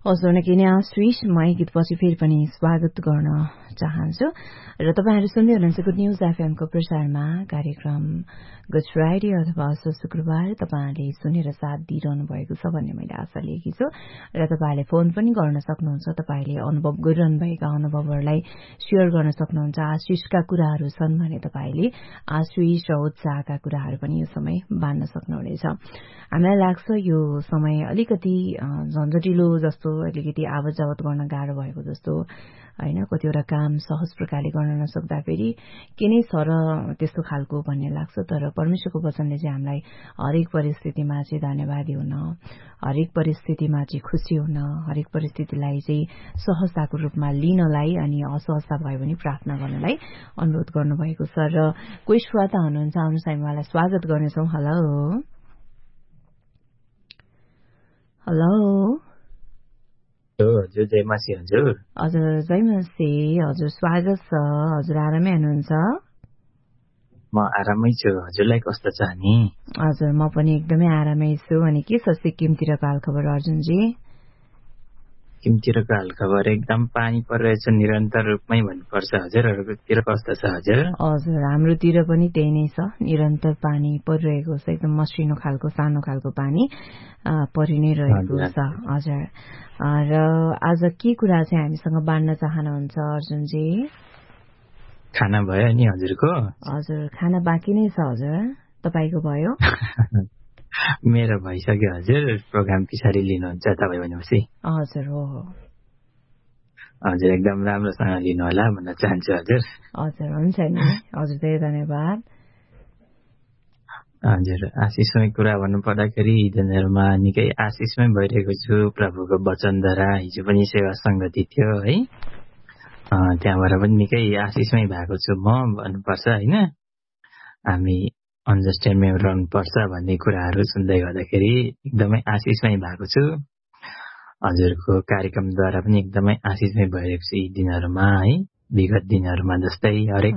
हजुर निकै नै आश्रितमय गीतपछि फेरि पनि स्वागत गर्न चाहन्छु र तपाईहरु सुन्दै हुनुहुन्छ गुड न्यूज एफएमको प्रसारमा कार्यक्रम गुड फ्राइडे अथवा शुक्रबार तपाईहरुले सुनेर साथ दिइरहनु भएको छ भन्ने मैले आशा लिएकी छु र तपाईहरुले फोन पनि गर्न सक्नुहुन्छ तपाईले अनुभव गरिरहनु भएका अनुभवहरुलाई शेयर गर्न सक्नुहुन्छ आशिषका कुराहरु छन् भने तपाईले आशिष र उत्साहका कुराहरु पनि यो समय बाँड्न सक्नुहुनेछ हामीलाई लाग्छ यो समय अलिकति झन्झटिलो जस्तो अलिकति आवत जावत गर्न गाह्रो भएको जस्तो हैन कतिवटा काम सहज प्रकारले गर्न नसक्दा फेरि के नै छ र त्यस्तो खालको भन्ने लाग्छ तर परमेश्वरको वचनले चाहिँ हामीलाई हरेक परिस्थितिमा चाहिँ धन्यवादी हुन हरेक परिस्थितिमा चाहिँ खुशी हुन हरेक परिस्थितिलाई चाहिँ सहजताको रूपमा लिनलाई अनि असहजता भयो भने प्रार्थना गर्नलाई अनुरोध गर्नुभएको छ र कोही श्रोता हुनुहुन्छ आउनुहोस् हामी उहाँलाई स्वागत गर्नेछौँ हेलो हेलो हजुर जयमासी हजुर हजुर जयमासी हजुर स्वागत छ हजुर आरामै हुनुहुन्छ म आरामै छु हजुरलाई कस्तो छ नि हजुर म पनि एकदमै आरामै छु अनि के छ सिक्किमतिरको हालखबर अर्जुनजी सिक्किमतिरको हालखबर एकदम पानी परिरहेछ निरन्तर रूपमै भन्नुपर्छ हजुरहरुतिर कस्तो छ हजुर हजुर हाम्रोतिर पनि त्यही नै छ निरन्तर पानी परिरहेको छ एकदम मसिनो खालको सानो खालको पानी परि नै रहेको छ हजुर र आज के कुरा चाहिँ हामीसँग बाँड्न चाहनुहुन्छ अर्जुनजी खाना भयो नि हजुरको हजुर खाना बाँकी नै छ हजुर तपाईको भयो मेरो भइसक्यो हजुर प्रोग्राम पछाडि लिनुहुन्छ तपाई भनेपछि हजुर हो हजुर एकदम राम्रोसँग लिनु होला भन्न चाहन्छु हजुर हजुर हुन्छ नि हजुर धेरै धन्यवाद हजुर आशिषमै कुरा भन्नु पर्दाखेरि दिनहरुमा निकै आशिषमै भइरहेको छु प्रभुको वचनद्वारा हिजो पनि सेवा संगति थियो है त्यहाँबाट पनि निकै आशिषमै भएको छु म भन्नुपर्छ हैन हामी अन्डरस्ट्यान्डमै रहनुपर्छ भन्ने कुराहरू सुन्दै गर्दाखेरि एकदमै आशिषमै भएको छु हजुरको कार्यक्रमद्वारा पनि एकदमै आशिषमै भइरहेको छु यी दिनहरुमा है विगत दिनहरुमा जस्तै हरेक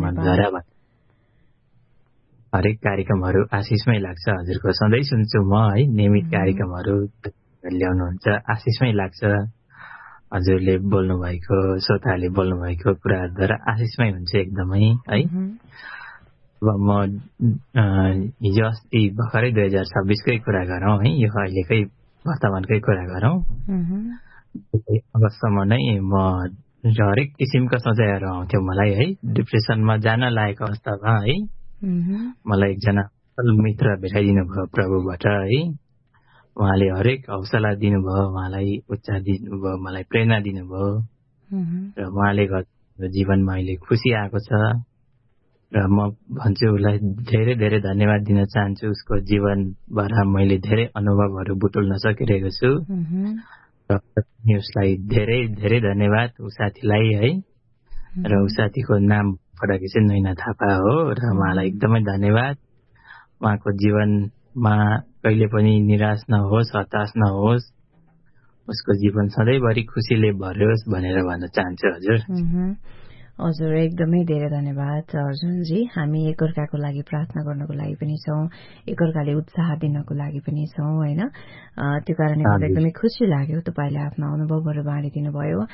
कार्यक्रमहरू आशिषमै लाग्छ हजुरको सधैँ सुन्छु म है नियमित कार्यक्रमहरू ल्याउनुहुन्छ आशिषमै लाग्छ हजुरले बोल्नु भएको श्रोताले बोल्नु भएको कुराहरुद्वारा आशिषमै हुन्छ एकदमै है अब म हिजो अस्ति भर्खरै 2026 कै कुरा गरौँ है यो अहिलेकै वर्तमानकै कुरा गरौँ अगस्तसम्म नै म हरेक किसिमका सोचाइहरू आउँथ्यो मलाई है डिप्रेसनमा जान लागेको अवस्थामा है मलाई एकजना मित्र भेटाइदिनु भयो प्रभुबाट है उहाँले हरेक हौसला दिनुभयो उहाँलाई उत्साह दिनुभयो मलाई प्रेरणा दिनुभयो र उहाँले गर्दा जीवनमा अहिले खुसी आएको छ र म भन्छु उसलाई धेरै धेरै धन्यवाद दिन चाहन्छु उसको जीवनबाट मैले धेरै अनुभवहरू बुटुल्न सकिरहेको छु र उसलाई धेरै धेरै धन्यवाद उ साथीलाई है र उ साथीको नाम पढाएको चाहिँ नैना थापा हो र उहाँलाई एकदमै धन्यवाद उहाँको जीवनमा कहिले पनि निराश नहोस् हताश नहोस् उसको जीवन सधैँभरि खुसीले भरियोस् भनेर भन्न चाहन्छु हजुर हजुर एकदमै धेरै धन्यवाद अर्जुनजी हामी एकअर्काको लागि प्रार्थना गर्नको लागि पनि छौं एकअर्काले उत्साह दिनको लागि पनि छौं हैन त्यो कारणले मलाई एकदमै खुसी लाग्यो तपाईले आफ्नो अनुभवहरू बाँडिदिनु भयो